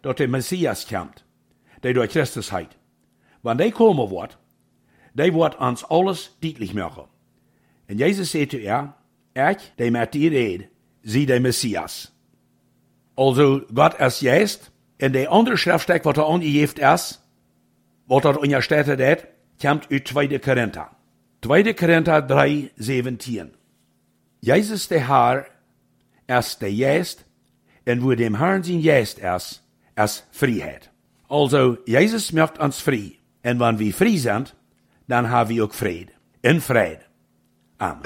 dat der Messias komt, der door Christus heet. Wanneer die komen wordt, die wordt ons alles duidelijk maken. En Jezus zei zu ihr, ich, der met dir red, zie de Messias. Also, Gott ist jetzt, en de andere Schriftstek, wat er aangegeven is, wat er onderstelt dat, komt uit 2. Korinther. 2. Korinther 3:17. Jezus de Herr ist der Geist, en wo dem Herrn sein Geist ist Freiheit. Also, Jesus macht uns frei. En wenn wir frei sind, dann haben wir auch Friede. In Friede. Amen.